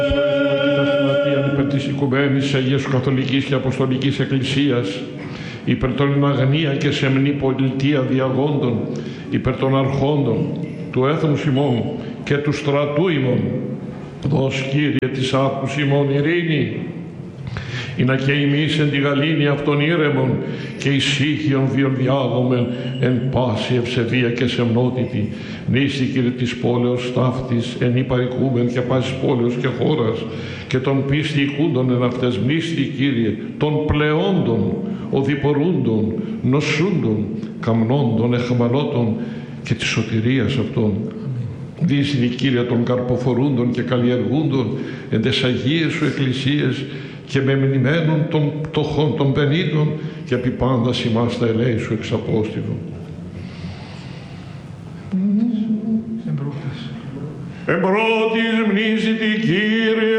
Υπέρ της Οικουμένης Αγίας Καθολικής και Αποστολικής Εκκλησίας, υπέρ των αγνία και σεμνή πολιτεία διαγόντων, υπέρ των αρχόντων του έθνους ημών και του στρατού ημών, δώσ' Κύριε της άκους ημών ειρήνη, ή να και εμείς εν τη γαλήνη αυτών ήρεμον και ησύχιον διαδιάγομεν εν πάση ευσεβία και σεμνότητη, νήστη Κύριε της πόλεως ταύτης εν υπαρικούμεν και πάσης πόλεως και χώρας και των πίστη οικούντων εν αυτές, μνήστη Κύριε των πλεόντων, οδηπορούντων, νοσούντων, καμνόντων, εχμαλώτων και της σωτηρίας αυτών. Δίστη Κύριε των καρποφορούντων και καλλιεργούντων εν τες Αγίες Σου Εκκλησίες και με μνημένων των πτωχών των πενήτων και επί πάντα ημάς τα ελέη Σου εξαπόστηλον. Εμπρότης μνήσιτη Κύριε